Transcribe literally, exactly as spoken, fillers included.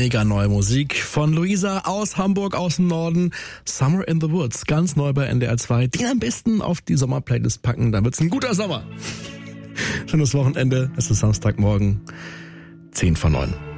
mega neue Musik von Luisa aus Hamburg, aus dem Norden. Summer in the Woods, ganz neu bei N D R zwei. Den am besten auf die Sommerplaylist packen, dann wird's ein guter Sommer. Schönes Wochenende, es ist Samstagmorgen, zehn vor neun.